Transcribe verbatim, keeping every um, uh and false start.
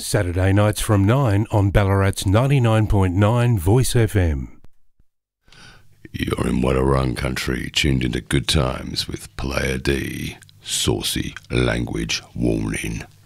Saturday nights from nine on Ballarat's ninety-nine point nine Voice F M. You're in Wadawurrung country, tuned into Good Times with Player D. Saucy language warning.